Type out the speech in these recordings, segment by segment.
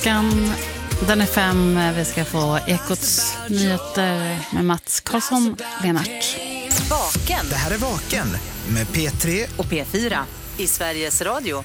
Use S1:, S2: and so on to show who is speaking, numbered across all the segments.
S1: Klockan den är 5. Vi ska få Ekots nyheter med Mats Karlsson Lenart.
S2: Vaken.
S3: Det här är Vaken med P3
S2: och P4 i Sveriges Radio.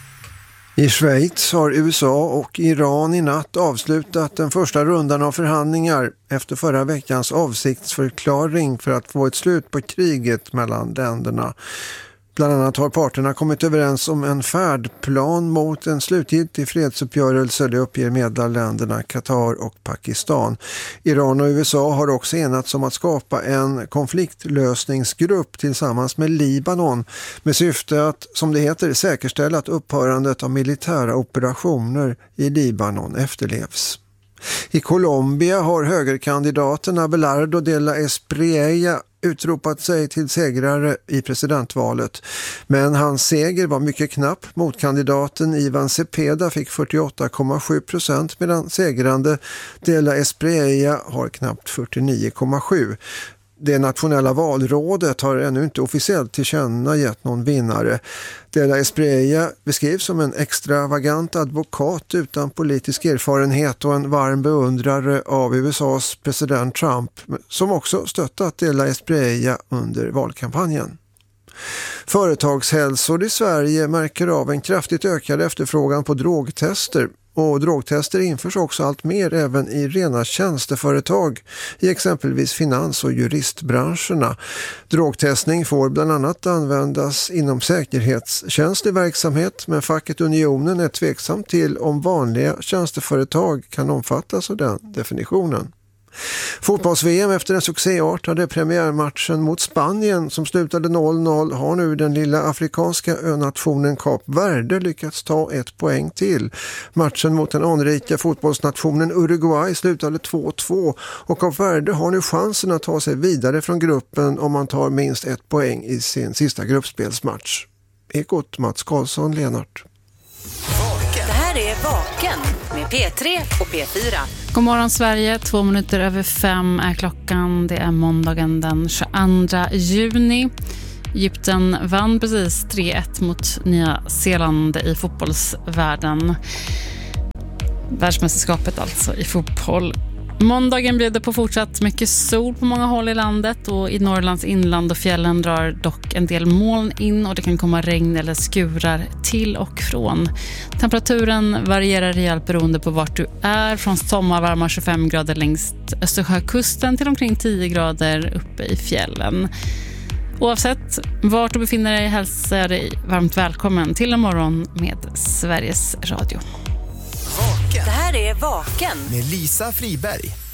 S4: I Schweiz har USA och Iran i natt avslutat den första rundan av förhandlingar efter förra veckans avsiktsförklaring för att få ett slut på kriget mellan länderna. Bland annat har parterna kommit överens om en färdplan mot en slutgiltig fredsuppgörelse, det uppger medlemsländerna Qatar och Pakistan. Iran och USA har också enats om att skapa en konfliktlösningsgrupp tillsammans med Libanon med syfte att, som det heter, säkerställa att upphörandet av militära operationer i Libanon efterlevs. I Colombia har högerkandidaten Abelardo de la Espriella utropat sig till segrare i presidentvalet. Men hans seger var mycket knapp. Motkandidaten Ivan Cepeda fick 48,7% medan segrande de la Espriella har knappt 49,7%. Det nationella valrådet har ännu inte officiellt tillkännagett någon vinnare. De la Espriella beskrivs som en extravagant advokat utan politisk erfarenhet och en varm beundrare av USAs president Trump, som också stöttat de la Espriella under valkampanjen. Företagshälsor i Sverige märker av en kraftigt ökad efterfrågan på drogtester. Och drogtester införs också allt mer även i rena tjänsteföretag i exempelvis finans- och juristbranscherna. Drogtestning får bland annat användas inom säkerhetskänslig verksamhet, men facket Unionen är tveksam till om vanliga tjänsteföretag kan omfattas av den definitionen. Fotbolls-VM efter den succéartade premiärmatchen mot Spanien som slutade 0-0 har nu den lilla afrikanska önationen Kap Verde lyckats ta 1 poäng till. Matchen mot den anrika fotbollsnationen Uruguay slutade 2-2 och Kap Verde har nu chansen att ta sig vidare från gruppen om man tar minst 1 poäng i sin sista gruppspelsmatch. Ekot, Mats Karlsson Lenart.
S2: Det här är Vaken med P3 och P4.
S1: God morgon Sverige, 2 minuter över 5 är klockan. Det är måndagen den 22 juni. Egypten vann precis 3-1 mot Nya Zeeland i fotbollsvärlden. Världsmästerskapet alltså i fotboll. Måndagen blir det på fortsatt mycket sol på många håll i landet och i Norrlands inland och fjällen drar dock en del moln in och det kan komma regn eller skurar till och från. Temperaturen varierar rejält beroende på vart du är, från sommarvarma 25 grader längs Östersjökusten till omkring 10 grader uppe i fjällen. Oavsett vart du befinner dig hälsar jag dig varmt välkommen till en morgon med Sveriges Radio.
S2: Det här är Vaken
S3: med Lisa Friberg.